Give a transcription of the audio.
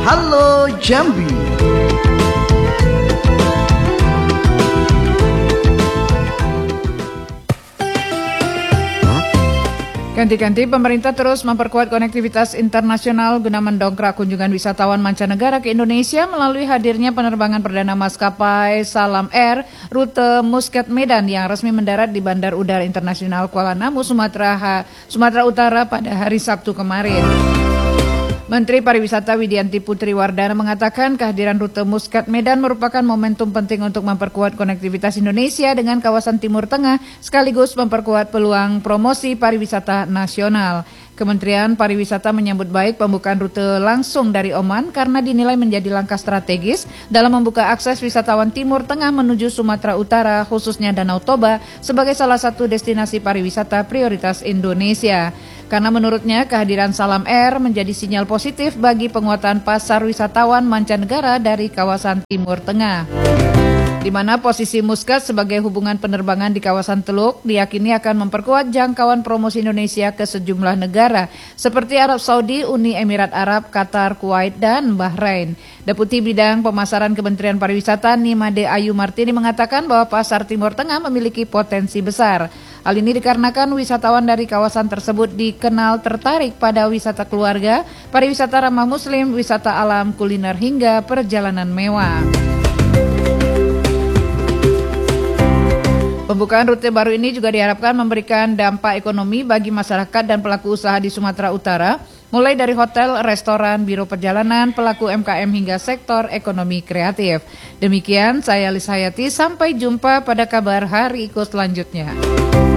Halo Jambi. Ganti-ganti pemerintah terus memperkuat konektivitas internasional guna mendongkrak kunjungan wisatawan mancanegara ke Indonesia melalui hadirnya penerbangan perdana maskapai Salam Air rute Muscat Medan yang resmi mendarat di Bandar Udara Internasional Kuala Namu, Sumatera Utara pada hari Sabtu kemarin. Menteri Pariwisata Widianti Putri Wardana mengatakan kehadiran rute Muscat Medan merupakan momentum penting untuk memperkuat konektivitas Indonesia dengan kawasan Timur Tengah sekaligus memperkuat peluang promosi pariwisata nasional. Kementerian Pariwisata menyambut baik pembukaan rute langsung dari Oman karena dinilai menjadi langkah strategis dalam membuka akses wisatawan Timur Tengah menuju Sumatera Utara khususnya Danau Toba sebagai salah satu destinasi pariwisata prioritas Indonesia. Karena menurutnya kehadiran Salam Air menjadi sinyal positif bagi penguatan pasar wisatawan mancanegara dari kawasan Timur Tengah. Di mana posisi Muscat sebagai hubungan penerbangan di kawasan Teluk diyakini akan memperkuat jangkauan promosi Indonesia ke sejumlah negara seperti Arab Saudi, Uni Emirat Arab, Qatar, Kuwait, dan Bahrain. Deputi Bidang Pemasaran Kementerian Pariwisata Nimade Ayu Martini mengatakan bahwa pasar Timur Tengah memiliki potensi besar. Hal ini dikarenakan wisatawan dari kawasan tersebut dikenal tertarik pada wisata keluarga, pariwisata ramah muslim, wisata alam, kuliner, hingga perjalanan mewah. Pembukaan rute baru ini juga diharapkan memberikan dampak ekonomi bagi masyarakat dan pelaku usaha di Sumatera Utara, mulai dari hotel, restoran, biro perjalanan, pelaku UMKM hingga sektor ekonomi kreatif. Demikian saya Lis Hayati, sampai jumpa pada kabar hari ikut selanjutnya.